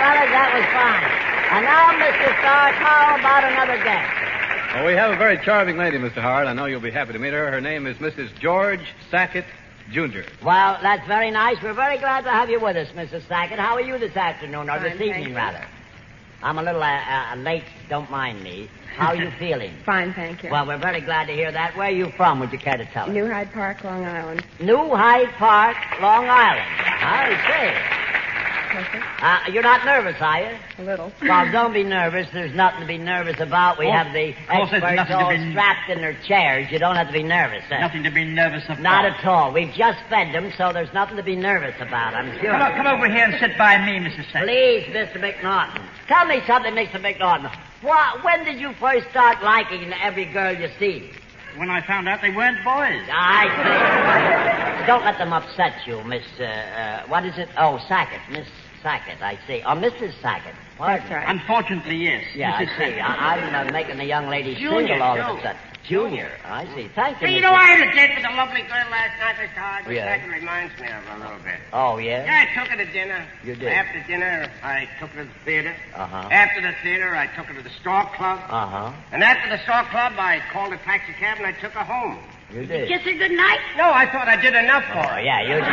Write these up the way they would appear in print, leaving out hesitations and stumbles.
fellas, that was fine. And now, Mr. Stark, how about another guest? Well, we have a very charming lady, Mr. Howard. I know you'll be happy to meet her. Her name is Mrs. George Sackett, Jr. Well, that's very nice. We're very glad to have you with us, Mrs. Sackett. How are you this afternoon, or this evening, rather? I'm a little late. Don't mind me. How are you feeling? Fine, thank you. Well, we're very glad to hear that. Where are you from? Would you care to tell us? New Hyde Park, Long Island. New Hyde Park, Long Island. I see. You're not nervous, are you? A little. Well, don't be nervous. There's nothing to be nervous about. We have the experts all strapped in their chairs. You don't have to be nervous. Nothing to be nervous about. Not at all. We've just fed them, so there's nothing to be nervous about, I'm sure. Come over here and sit by me, Mrs. Sackett. Please, Mr. McNaughton. Tell me something, Mr. McNaughton. When did you first start liking every girl you see? When I found out they weren't boys. I see. Don't let them upset you, Miss, what is it? Oh, Sackett. Miss Sackett, I see. Oh, Mrs. Sackett. That's right. Unfortunately, yes. Yeah, Mrs. I see. I'm making the young lady single all of a sudden. Junior, I see. Thank you, Hey, you Mrs. know, I had a date with a lovely girl last night, Mr. Howard. Miss Yeah. Sackett reminds me of her a little bit. Oh, yeah? Yeah, I took her to dinner. You did? After dinner, I took her to the theater. Uh-huh. After the theater, I took her to the Stork Club. Uh-huh. And after the Stork Club, I called a taxi cab and I took her home. You did? Kiss her good night? No, I thought I did enough for her. Oh, yeah, you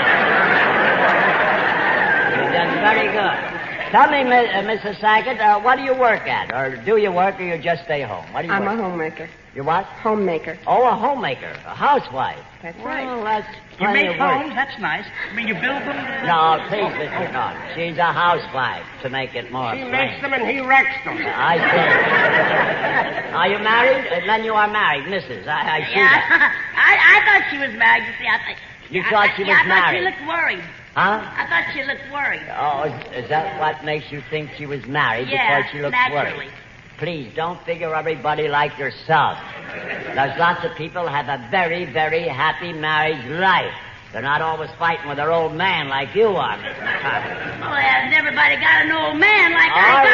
did. You've done very good. Tell me, Mrs. Sackett, what do you work at? Or do you work or you just stay home? What do you I'm work a homemaker. You what? Homemaker. Oh, a homemaker. A housewife. That's Well, right. that's You plenty make of work. homes? That's nice. I mean, you build them? No, please, Mr. Norton. She's a housewife, to make it more She plain. makes them and he wrecks them. I see. Are you married? Then you are married, Mrs. I see that. I thought she was married. You see, You thought she was I thought married? she looked worried. Huh? I thought she looked worried. Oh, is that what makes you think she was married Yeah, before she looks naturally. worried? Please, don't figure everybody like yourself. There's lots of people who have a very, very happy married life. They're not always fighting with their old man like you are, Mr. McCarthy. Oh, hasn't everybody got an old man like I All got?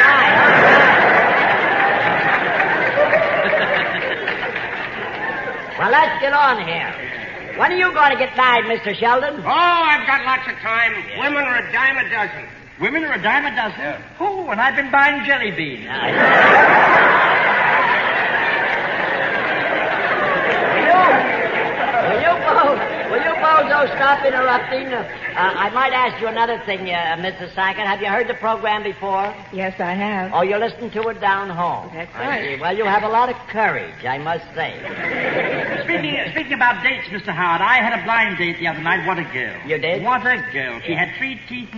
right. Well, let's get on here. When are you going to get married, Mr. Sheldon? Oh, I've got lots of time. Women are a dime a dozen. Women are a dime a dozen. Yeah. Oh, and I've been buying jelly beans. Will you both stop interrupting? I might ask you another thing, Mrs. Sackett. Have you heard the program before? Yes, I have. Oh, you listened to it down home. That's I right. see. Well, you have a lot of courage, I must say. Speaking about dates, Mr. Howard, I had a blind date the other night. What a girl. You did? What a girl. She had 3 teeth